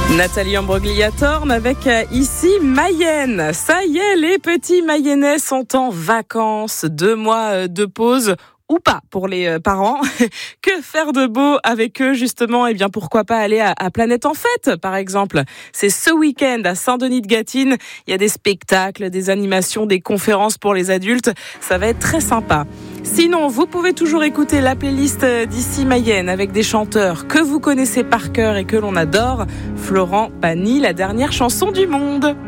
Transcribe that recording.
Nathalie Imbroglia-Thorne avec ici Mayenne. Ça y est, les petits Mayennais sont en vacances. 2 mois de pause. Ou pas pour les parents. Que faire de beau avec eux justement? Eh bien pourquoi pas aller à Planète en Fête par exemple. C'est ce week-end à Saint-Denis-de-Gâtine. Il y a des spectacles, des animations, des conférences pour les adultes. Ça va être très sympa. Sinon, vous pouvez toujours écouter la playlist d'ici Mayenne avec des chanteurs que vous connaissez par cœur et que l'on adore. Florent Pagny, la dernière chanson du monde.